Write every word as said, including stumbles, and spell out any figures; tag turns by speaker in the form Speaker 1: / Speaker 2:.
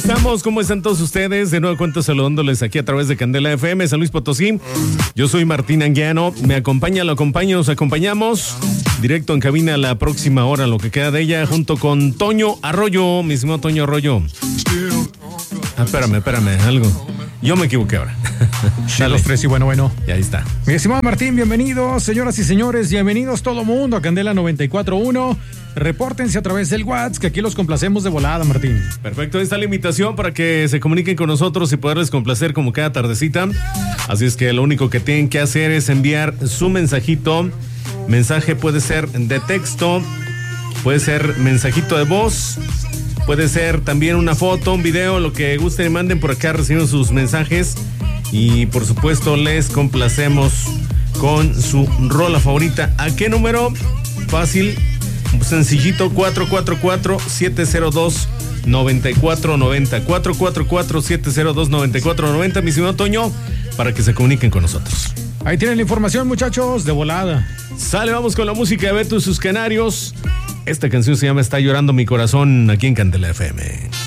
Speaker 1: Estamos, ¿cómo están todos ustedes? De nuevo cuento saludándoles aquí a través de Candela F M, San Luis Potosí. Yo soy Martín Anguiano, me acompaña, lo acompaña, nos acompañamos directo en cabina la próxima hora, lo que queda de ella, junto con Toño Arroyo, mi estimado Toño Arroyo. Ah, espérame, espérame, algo. Yo me equivoqué ahora.
Speaker 2: Dale. Los tres y bueno, bueno.
Speaker 1: Y ahí está.
Speaker 2: Mi estimado Martín, bienvenidos, señoras y señores, bienvenidos todo mundo a Candela noventa y cuatro punto uno. Repórtense a través del WhatsApp, que aquí los complacemos de volada, Martín.
Speaker 1: Perfecto, ahí está la invitación para que se comuniquen con nosotros y poderles complacer como cada tardecita. Así es que lo único que tienen que hacer es enviar su mensajito. Mensaje puede ser de texto, puede ser mensajito de voz, puede ser también una foto, un video, lo que gusten y manden. Por acá recibimos sus mensajes y por supuesto les complacemos con su rola favorita. ¿A qué número? Fácil, sencillito, cuatro cuatro cuatro, siete cero dos, nueve cuatro nueve cero, cuatro cuatro cuatro, siete cero dos, nueve cuatro nueve cero, mi señor Toño, para que se comuniquen con nosotros.
Speaker 2: Ahí tienen la información, muchachos, de volada.
Speaker 1: Sale, vamos con la música de Beto y sus Canarios. Esta canción se llama Está llorando mi corazón, aquí en Candela F M.